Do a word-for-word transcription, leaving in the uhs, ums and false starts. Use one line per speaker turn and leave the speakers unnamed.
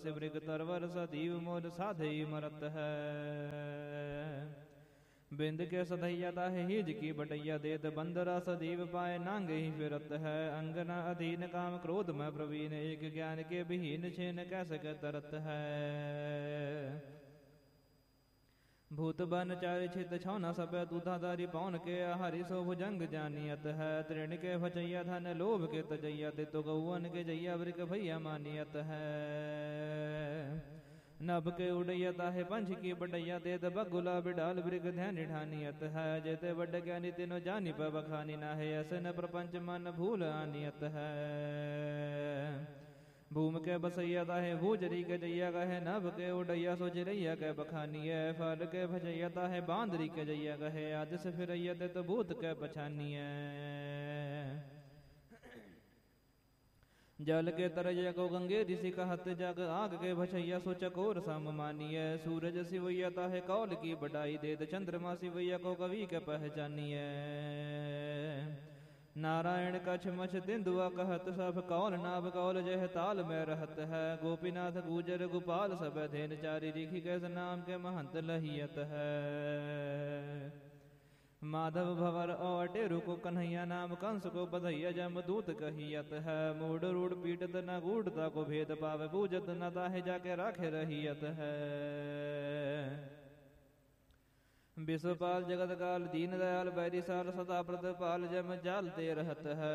सिवृग तरवर सदीव मोल साधे मरत है। बिंद के सधैया ताहे हिज की बटैया देत बंदरा सदीव पाए नांगे ही फिरत है। अंगना अधीन काम क्रोध में प्रवीण एक ज्ञान के विहीन छेन कैसे के तरत है। भूत बन चारि छित छौना सब दूधाधारी पौन के हरि सो भुजंग जानियत है। तृण के भचैया धन लोभ के तजैया ते तो गौवन के जैया वृक भैया मानियत है। नभ के उड़ैया है पंछ की बटैया देत बगुला बिडाल वृग ध्यान ढानियत है। जेते बड ज्ञानी तिनो जानी पर बखानी ना है। ऐसे न प्रपंच मन भूल आनियत है। भूम के बसैया ताहे भूजरी के जैया कहे। नभ के उड़ैया सो चिरैया के बखानिय। फल के भजैया ताहे बांदरी के जैया कहे। आज से फिरैया ते तो भूत के पछानिय। जल के तरैया को गंगे ऋषि कहत जग आग के भछैया सो चकोर सम मानिय। सूरज सिवैया ताहे कौल की बड़ाई देत चंद्रमा सिवैया को कवि के पहचानिय। नारायण कछ मछ तिंदुआ कहत सब कौल नाभ कौल जह ताल में रहत है। गोपीनाथ गुजर गोपाल सब धेन चारि ऋखि कैस नाम के महंत लहियत है। माधव भवर और टेरु को कन्हैया नाम कंस को बधैया जमदूत कहियत है। मूड रूढ़ पीटत न गूढ़ता को भेद पावे पूजत न ताहे जाके राखे रहियत है। विश्वपाल जगत काल दीन दयाल बैरी साल सदा प्रतिपाल जम जालते रहत है।